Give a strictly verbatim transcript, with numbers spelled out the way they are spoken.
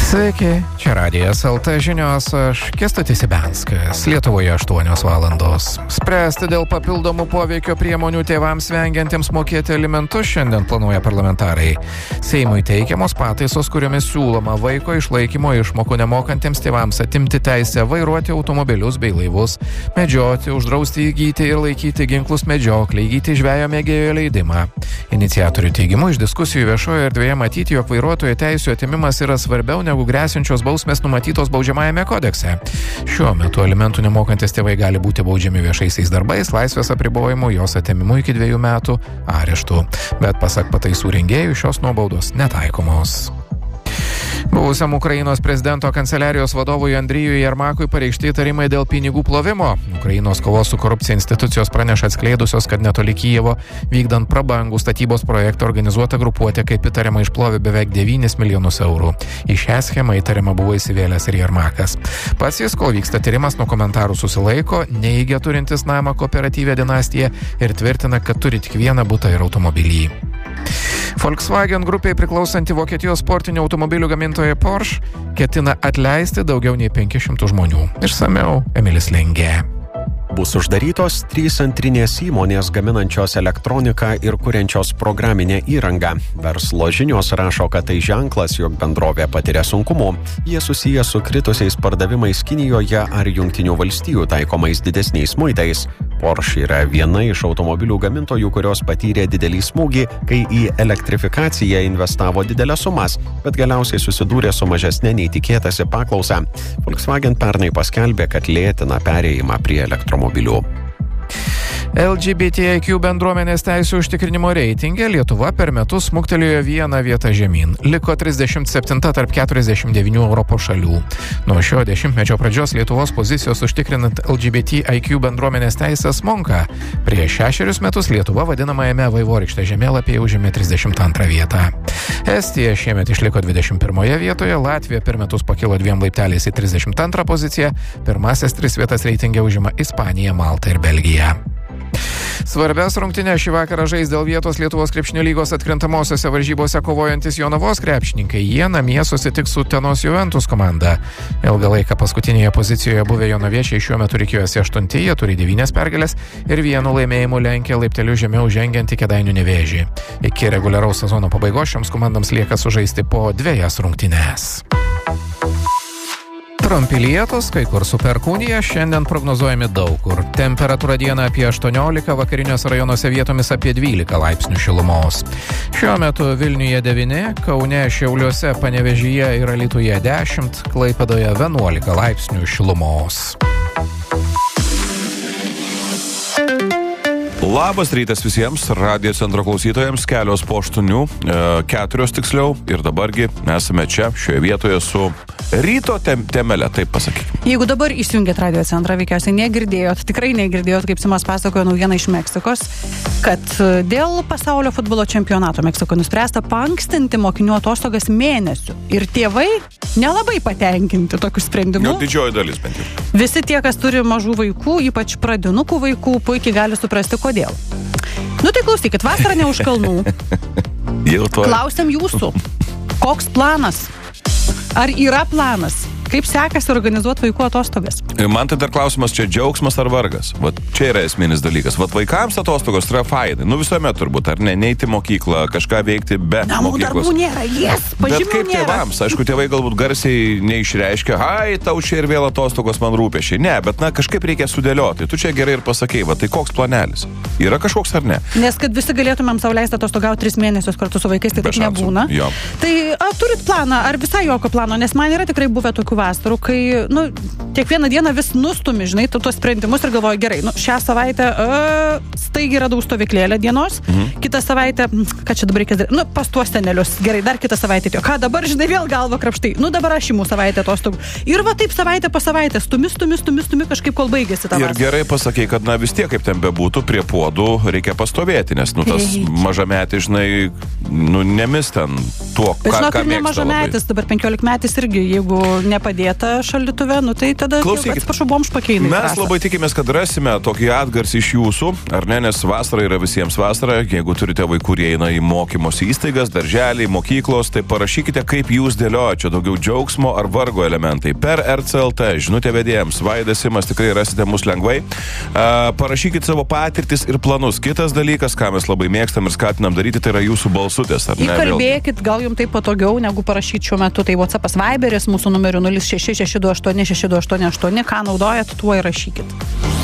Sveiki, čia Radijas el te žinios, aš Kęstutis Ibenskas, Lietuvoje aštuonios valandos. Spręsti dėl papildomų poveikio priemonių tėvams vengiantiems mokėti alimentus šiandien planuoja parlamentarai. Seimui teikiamos pataisos, kuriomis siūloma vaiko išlaikymo išmokų nemokantiems tėvams atimti teisę vairuoti automobilius bei laivus, medžioti, uždrausti įgyti ir laikyti ginklus medžioklį, įgyti žvejo mėgėjo leidimą. Iniciatorių teigimu iš diskusijų viešoje erdvėje matyti, jog vairuotojo teisių atimimas yra svarbiau negu grėsiančios bausmės numatytos baudžiamajame kodekse. Šiuo metu alimentų nemokantis tėvai gali būti baudžiami viešaisiais darbais, laisvės apribojimu, jos atėmimu iki dviejų metų areštų. Bet pasak pataisų rengėjų, šios nuobaudos netaikomos. Buvusiam Ukrainos prezidento kanceliarijos vadovui Andrijui Jermakui pareikšti įtarimai dėl pinigų plovimo. Ukrainos kovos su korupcija institucijos praneša atskleidusios, kad netoli Kijevo vykdant prabangų statybos projektą organizuota grupuotė kaip įtariama išplovė beveik devynis milijonus eurų. Į šią schemą įtariama buvo įsivėlęs ir Jermakas. Pats jis, kol vyksta tyrimas, nuo komentarų susilaiko, neigia turintis namą kooperatyvę dinastiją ir tvirtina, kad turi tik vieną butą ir automobilį. Volkswagen grupiai priklausanti Vokietijos sportinių automobilių gamintoja Porsche ketina atleisti daugiau nei penkis šimtus žmonių. Išsamiau Emilis Lengė. Bus uždarytos trys antrinės įmonės gaminančios elektroniką ir kuriančios programinę įrangą. Verslo žinios rašo, kad tai ženklas, jog bendrovė patiria sunkumų. Jie susiję su kritusiais pardavimais Kinijoje ar Jungtinių valstijų taikomais didesniais muitais. Porsche yra viena iš automobilių gamintojų, kurios patyrė didelį smūgį, kai į elektrifikaciją investavo didelės sumas, bet galiausiai susidūrė su mažesnė nei tikėtasi paklausa. Volkswagen pernai paskelbė, kad lėtina perėjimą prie elektromobilių. el dži bi ti ai kiu bendruomenės teisių užtikrinimo reitinge Lietuva per metus smuktelėjo vieną vietą žemyn. Liko trisdešimt septinta tarp keturiasdešimt devynių Europos šalių. Nuo šio dešimtmečio pradžios Lietuvos pozicijos užtikrinant el dži bi ti ai kiu bendruomenės teisės smunka. Prieš šešerius metus Lietuva vadinamajame Vaivorykštės žemėlapyje užėmė trisdešimt antrą vietą. Estija šiemet išliko dvidešimt pirmoje vietoje, Latvija per metus pakilo dviem laipteliais į trisdešimt antrą poziciją, pirmasis tris vietas reitinge užima Ispanija, Malta ir Belgija. Svarbias rungtynes šį vakarą žais dėl vietos Lietuvos krepšinio lygos atkrintamosiose varžybose kovojantis Jonavos krepšininkai. Jie namie susitiks su Utenos Juventus komanda. Ilgą laiką paskutinėje pozicijoje buvę jonaviečiai šiuo metu rikiuojasi aštunti, jie turi devynias pergalės ir vienu laimėjimu lenkia laipteliu žemiau žengiantį Kėdainių Nevėžį. Iki reguliaraus sezono pabaigos šioms komandams lieka sužaisti po dvejas rungtynes. Trumpi lietūs, kai kur su perkūnija, šiandien prognozuojami daug kur. Temperatūra dieną apie aštuoniolika, vakariniuose rajonuose vietomis apie dvylika laipsnių šilumos. Šiuo metu Vilniuje devyni, Kaune, Šiauliuose, Panevėžyje ir Alytuje dešimt, Klaipėdoje vienuolika laipsnių šilumos. Labas rytas visiems, radijo centro klausytojams, kelios po aštuonių, e, keturios tiksliau, ir dabargi esame čia, šioje vietoje su ryto tem- temele, taip pasakykime. Jeigu dabar įsijungėt radijo centrą, veikiausiai negirdėjot, tikrai negirdėjot, kaip Simas pasakojo naujieną iš Meksikos, kad dėl pasaulio futbolo čempionato Meksiko nuspręsta paankstinti mokinių atostogas mėnesių. Ir tėvai nelabai patenkinti tokiu sprendimu. Jo didžioji dalis bent jau. Visi tie, kas turi mažų vaikų, ypač pradinukų vaikų, puikiai gali suprasti, kodėl. Nu tai klausykit, vasara ne už kalnų. Jau to. Klausiam jūsų, koks planas? Ar yra planas? Kaip sekasi organizuoti vaikų atostogas? Man tai dar klausimas, čia džiaugsmas ar vargas? Vat čia yra esminis dalykas. Vat vaikams atostogos yra fainai. Nu visuomet turbūt, ar ne, neiti mokyklą, kažką veikti be Namų mokyklos. darbų nėra, jes, Bet pažymių kaip nėra. tėvams? Aišku, tėvai galbūt garsiai neišreiškia, ai, tau čia ir vėl atostogos man rūpėšiai. Ne, bet na, kažkaip reikia sudėlioti. Tu čia gerai ir pasakei, va, tai koks planelis? Yra kažkoks ar ne? Nes kad visi galėtumėm sau leisti atostogauti tris mėnesius kartu su vaikais, tai Be taip šansų, nebūna. jo. Tai a, turit planą, ar visai jokio plano? Nes man yra tikrai buvę tokių vasarų, kai nu, kiekvieną dieną vis nustumi, žinai, tu tuos sprendimus ir galvoji, gerai, nu, šią savaitę uh, staigiai radau stovyklėlę dienos, mhm. kitą savaitę, ką čia dabar reikės daryti, nu, pas tuos senelius, gerai, dar kitą savaitę, jo, ką dabar, žinai, vėl galva krapštai, nu, dabar aš imu savaitę atostogų. Ir va taip savaitę po savaitę, stumi, stumi, stumi, stumi, kažkaip kol baigėsi tą vasarą. Ir gerai pasakei, kad na vis tiek, kaip ten bebūtų, prie puodų reikia pastovėti, nes, nu, tas Reikia. mažametis, žinai, nu, nemis ten tuo, Bet ką, žinok, ką ir ne mėgsta labai. mažametis, dabar penkiolikmetis irgi, jeigu nepadėta šaldytuve, nu tai tada tada, Klausykit, atsiprašau, bomž pakeinai. mes labai tikimės, kad rasime tokį atgarsį iš jūsų, ar ne, nes vasara yra visiems vasara. Jeigu turite vaikų, kurie eina į mokymosi įstaigas, darželiai, mokyklos, tai parašykite, kaip jūs dėliojate čia daugiau džiaugsmo ar vargo elementai. Per R C L T, žinutė vedėjams, Vaidas Simas, tikrai rasite mus lengvai. Uh, parašykit savo patirtis ir planus. Kitas dalykas, ką mes labai mėgstam ir skatinam daryti, tai yra jūsų balsutės, ar ne? Įkalbėkit, gal jums taip patogiau, negu parašyti šiuo metu. Tai WhatsAppas Viberis, mūsų numeriu nulis šeši šeši du aštuoni šeši du aštuoni aštuoni. Ką naudojat, tuo ir rašykit.